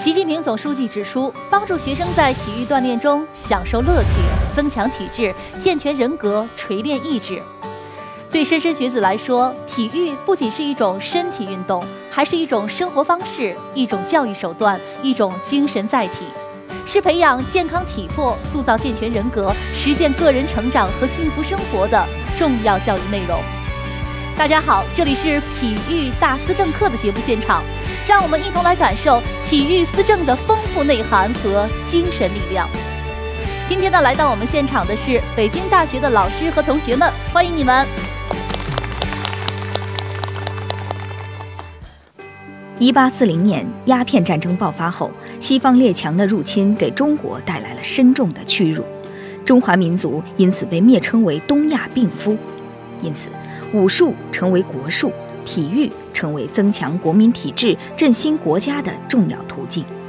习近平总书记指出，帮助学生在体育锻炼中享受乐趣，增强体质，健全人格，锤炼意志。对莘莘学子来说，体育不仅是一种身体运动，还是一种生活方式，一种教育手段，一种精神载体，是培养健康体魄、塑造健全人格、实现个人成长和幸福生活的重要教育内容。大家好，这里是体育大思政课的节目现场，让我们一同来感受体育思政的丰富内涵和精神力量。今天呢，来到我们现场的是北京大学的老师和同学们，欢迎你们。 1840年鸦片战争爆发后，西方列强的入侵给中国带来了深重的屈辱，中华民族因此被蔑称为东亚病夫。因此，武术成为国术，体育成为增强国民体质、振兴国家的重要途径。